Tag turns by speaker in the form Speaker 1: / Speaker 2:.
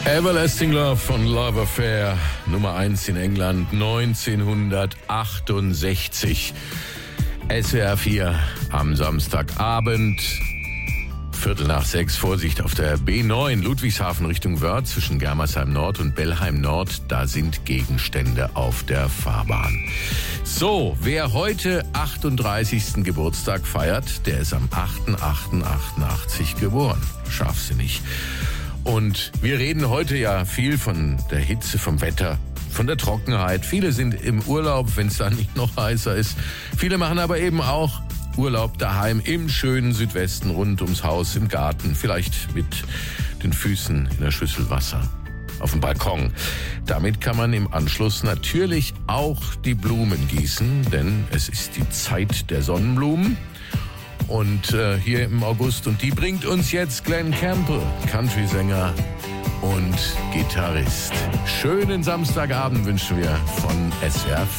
Speaker 1: Everlasting Love von Love Affair, Nummer 1 in England, 1968. SWR 4 am Samstagabend, 5:45, Vorsicht auf der B9, Ludwigshafen Richtung Wörth, zwischen Germersheim Nord und Bellheim Nord, da sind Gegenstände auf der Fahrbahn. So, wer heute 38. Geburtstag feiert, der ist am 8.8.88 geboren. Scharfsinnig. Und wir reden heute ja viel von der Hitze, vom Wetter, von der Trockenheit. Viele sind im Urlaub, wenn es dann nicht noch heißer ist. Viele machen aber eben auch Urlaub daheim im schönen Südwesten, rund ums Haus, im Garten, vielleicht mit den Füßen in der Schüssel Wasser, auf dem Balkon. Damit kann man im Anschluss natürlich auch die Blumen gießen, denn es ist die Zeit der Sonnenblumen. Und hier im August, und die bringt uns jetzt Glenn Campbell, Country-Sänger und Gitarrist. Schönen Samstagabend wünschen wir von SWR.